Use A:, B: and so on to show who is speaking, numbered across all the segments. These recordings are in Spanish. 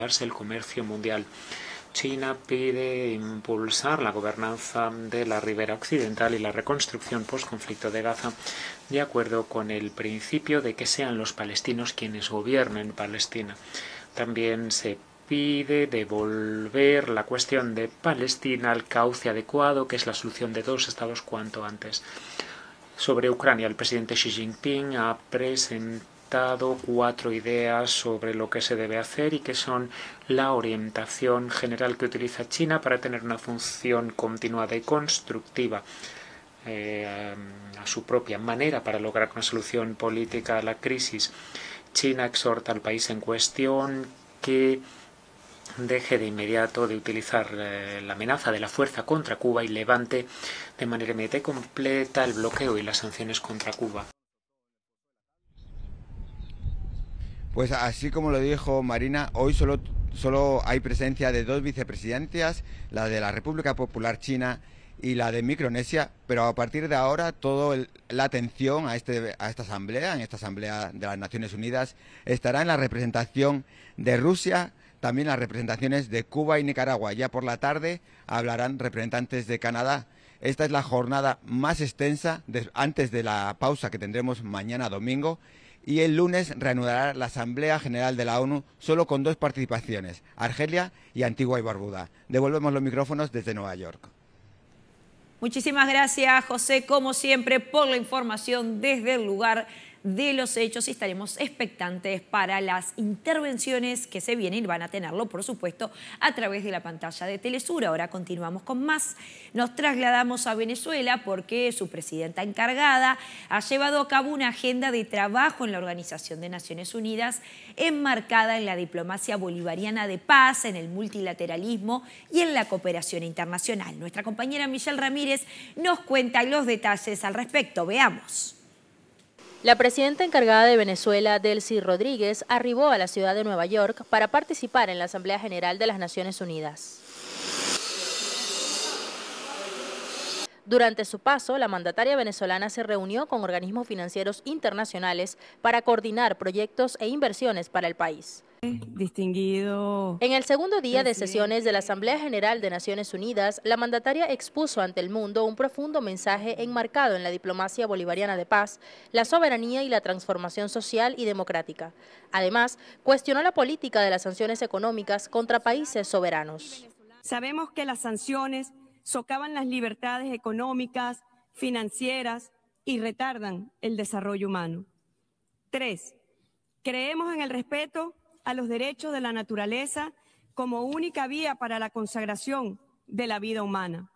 A: el comercio mundial. China pide impulsar la gobernanza de la ribera occidental y la reconstrucción post-conflicto de Gaza, de acuerdo con el principio de que sean los palestinos quienes gobiernen Palestina. También se pide devolver la cuestión de Palestina al cauce adecuado, que es la solución de dos estados cuanto antes. Sobre Ucrania, el presidente Xi Jinping ha presentado 4 ideas sobre lo que se debe hacer y que son la orientación general que utiliza China para tener una función continuada y constructiva a su propia manera para lograr una solución política a la crisis. China exhorta al país en cuestión que deje de inmediato de utilizar la amenaza de la fuerza contra Cuba y levante de manera inmediata y completa el bloqueo y las sanciones contra Cuba.
B: Pues así como lo dijo Marina, hoy solo hay presencia de 2 vicepresidencias, la de la República Popular China y la de Micronesia, pero a partir de ahora toda la atención a esta asamblea, en esta asamblea de las Naciones Unidas, estará en la representación de Rusia, también las representaciones de Cuba y Nicaragua. Ya por la tarde hablarán representantes de Canadá. Esta es la jornada más extensa antes de la pausa que tendremos mañana domingo, y el lunes reanudará la Asamblea General de la ONU solo con 2 participaciones, Argelia y Antigua y Barbuda. Devolvemos los micrófonos desde Nueva York.
C: Muchísimas gracias, José, como siempre, por la información desde el lugar de los hechos, y estaremos expectantes para las intervenciones que se vienen y van a tenerlo, por supuesto, a través de la pantalla de Telesur. Ahora continuamos con más. Nos trasladamos a Venezuela porque su presidenta encargada ha llevado a cabo una agenda de trabajo en la Organización de Naciones Unidas enmarcada en la diplomacia bolivariana de paz, en el multilateralismo y en la cooperación internacional. Nuestra compañera Michelle Ramírez nos cuenta los detalles al respecto. Veamos.
D: La presidenta encargada de Venezuela, Delcy Rodríguez, arribó a la ciudad de Nueva York para participar en la Asamblea General de las Naciones Unidas. Durante su paso, la mandataria venezolana se reunió con organismos financieros internacionales para coordinar proyectos e inversiones para el país.
E: Distinguido.
D: En el segundo día de sesiones de la Asamblea General de Naciones Unidas, la mandataria expuso ante el mundo un profundo mensaje enmarcado en la diplomacia bolivariana de paz, la soberanía y la transformación social y democrática. Además, cuestionó la política de las sanciones económicas contra países soberanos.
E: Sabemos que las sanciones socavan las libertades económicas, financieras y retardan el desarrollo humano. 3. Creemos en el respeto a los derechos de la naturaleza como única vía para la consagración de la vida humana.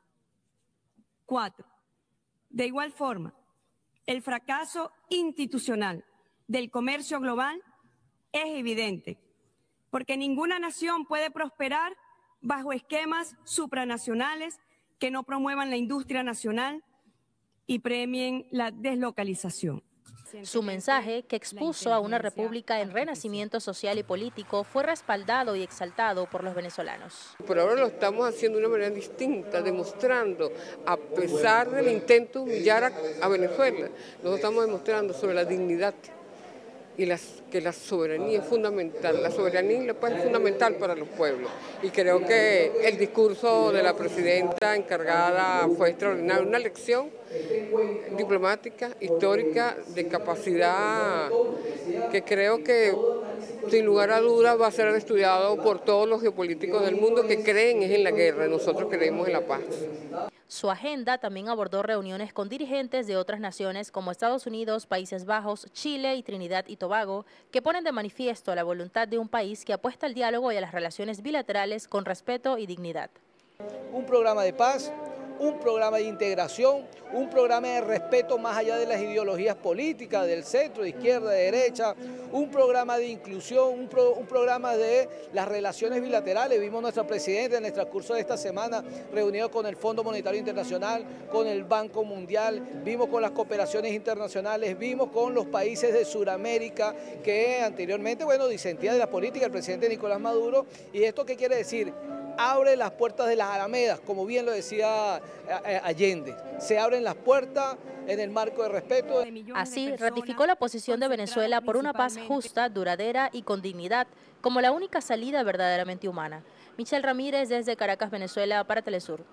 E: 4. De igual forma, el fracaso institucional del comercio global es evidente, porque ninguna nación puede prosperar bajo esquemas supranacionales que no promuevan la industria nacional y premien la deslocalización.
D: Su mensaje, que expuso a una república en renacimiento social y político, fue respaldado y exaltado por los venezolanos.
F: Pero ahora lo estamos haciendo de una manera distinta, demostrando, a pesar del intento de humillar a Venezuela, nosotros estamos demostrando sobre la dignidad y que la soberanía es fundamental. La soberanía y la paz es fundamental para los pueblos. Y creo que el discurso de la presidenta encargada fue extraordinario, una lección diplomática, histórica, de capacidad que creo que sin lugar a dudas va a ser estudiado por todos los geopolíticos del mundo que creen en la guerra. Nosotros creemos en la paz.
D: Su agenda también abordó reuniones con dirigentes de otras naciones como Estados Unidos, Países Bajos, Chile y Trinidad y Tobago, que ponen de manifiesto la voluntad de un país que apuesta al diálogo y a las relaciones bilaterales con respeto y dignidad.
G: Un programa de paz, un programa de integración, un programa de respeto más allá de las ideologías políticas, del centro, de izquierda, de derecha, un programa de inclusión, un programa de las relaciones bilaterales. Vimos nuestra presidenta en el transcurso de esta semana reunido con el Fondo Monetario Internacional, con el Banco Mundial, vimos con las cooperaciones internacionales, vimos con los países de Sudamérica que anteriormente, disentían de la política el presidente Nicolás Maduro. ¿Y esto qué quiere decir? Abre las puertas de las alamedas, como bien lo decía Allende. Se abren las puertas en el marco de respeto.
D: Así, ratificó la posición de Venezuela por una paz justa, duradera y con dignidad, como la única salida verdaderamente humana. Michelle Ramírez desde Caracas, Venezuela, para Telesur.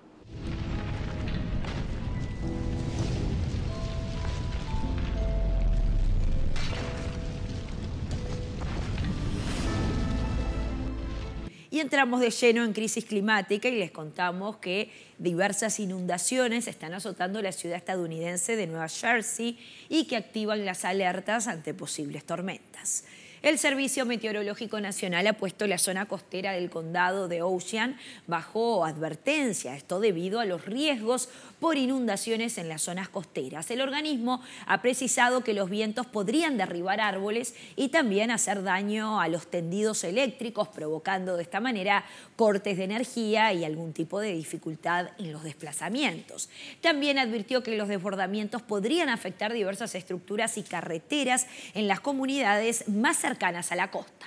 C: Y entramos de lleno en crisis climática y les contamos que diversas inundaciones están azotando la ciudad estadounidense de Nueva Jersey y que activan las alertas ante posibles tormentas. El Servicio Meteorológico Nacional ha puesto la zona costera del condado de Ocean bajo advertencia, esto debido a los riesgos por inundaciones en las zonas costeras. El organismo ha precisado que los vientos podrían derribar árboles y también hacer daño a los tendidos eléctricos, provocando de esta manera cortes de energía y algún tipo de dificultad en los desplazamientos. También advirtió que los desbordamientos podrían afectar diversas estructuras y carreteras en las comunidades más cercanas a la costa.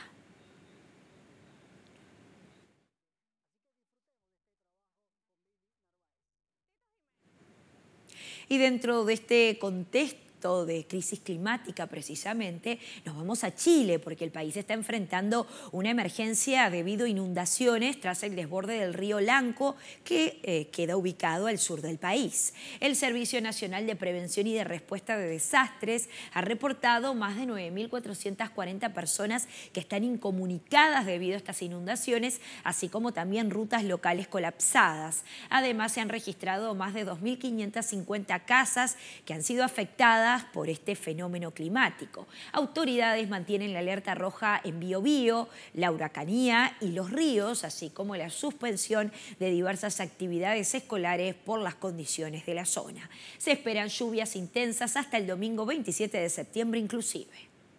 C: Y dentro de este contexto de crisis climática precisamente, nos vamos a Chile porque el país está enfrentando una emergencia debido a inundaciones tras el desborde del río Lanco que queda ubicado al sur del país. El Servicio Nacional de Prevención y de Respuesta de Desastres ha reportado más de 9.440 personas que están incomunicadas debido a estas inundaciones, así como también rutas locales colapsadas. Además, se han registrado más de 2.550 casas que han sido afectadas por este fenómeno climático. Autoridades mantienen la alerta roja en Biobío, la Huracanía y Los Ríos, así como la suspensión de diversas actividades escolares por las condiciones de la zona. Se esperan lluvias intensas hasta el domingo 27 de septiembre inclusive.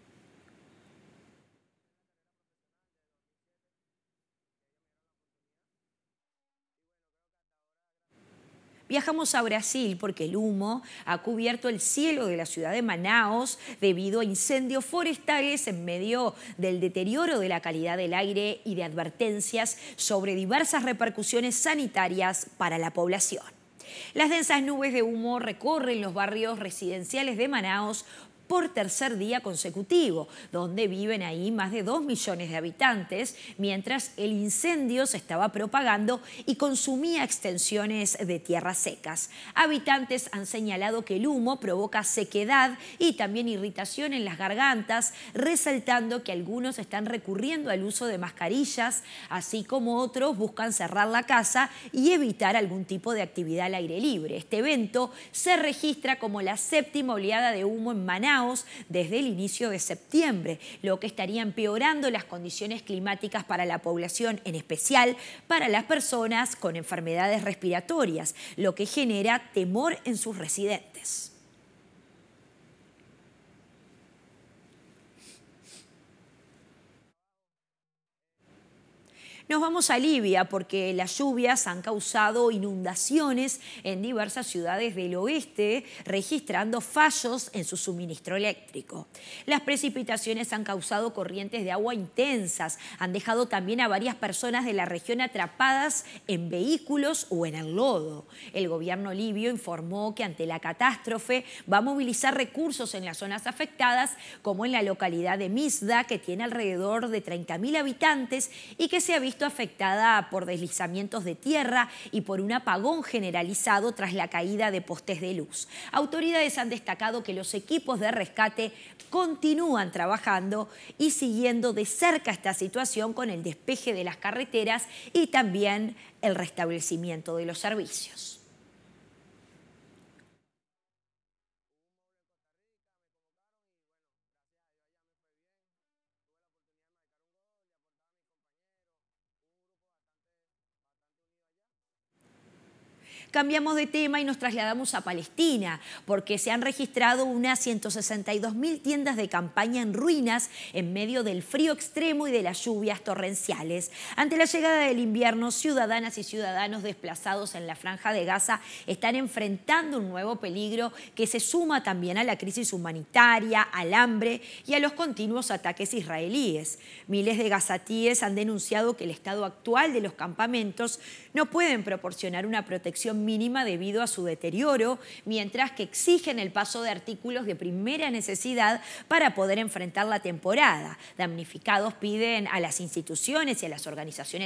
C: Viajamos a Brasil porque el humo ha cubierto el cielo de la ciudad de Manaos debido a incendios forestales en medio del deterioro de la calidad del aire y de advertencias sobre diversas repercusiones sanitarias para la población. Las densas nubes de humo recorren los barrios residenciales de Manaos por tercer día consecutivo, donde viven ahí más de 2 millones de habitantes, mientras el incendio se estaba propagando y consumía extensiones de tierras secas. Habitantes han señalado que el humo provoca sequedad y también irritación en las gargantas, resaltando que algunos están recurriendo al uso de mascarillas, así como otros buscan cerrar la casa y evitar algún tipo de actividad al aire libre. Este evento se registra como la 7ª oleada de humo en Manaos desde el inicio de septiembre, lo que estaría empeorando las condiciones climáticas para la población, en especial para las personas con enfermedades respiratorias, lo que genera temor en sus residentes. Nos vamos a Libia porque las lluvias han causado inundaciones en diversas ciudades del oeste, registrando fallos en su suministro eléctrico. Las precipitaciones han causado corrientes de agua intensas, han dejado también a varias personas de la región atrapadas en vehículos o en el lodo. El gobierno libio informó que ante la catástrofe va a movilizar recursos en las zonas afectadas, como en la localidad de Misda, que tiene alrededor de 30.000 habitantes y que se ha visto afectada por deslizamientos de tierra y por un apagón generalizado tras la caída de postes de luz. Autoridades han destacado que los equipos de rescate continúan trabajando y siguiendo de cerca esta situación con el despeje de las carreteras y también el restablecimiento de los servicios. Cambiamos de tema y nos trasladamos a Palestina, porque se han registrado unas 162.000 tiendas de campaña en ruinas en medio del frío extremo y de las lluvias torrenciales. Ante la llegada del invierno, ciudadanas y ciudadanos desplazados en la Franja de Gaza están enfrentando un nuevo peligro que se suma también a la crisis humanitaria, al hambre y a los continuos ataques israelíes. Miles de gazatíes han denunciado que el estado actual de los campamentos no pueden proporcionar una protección mínima debido a su deterioro, mientras que exigen el paso de artículos de primera necesidad para poder enfrentar la temporada. Damnificados piden a las instituciones y a las organizaciones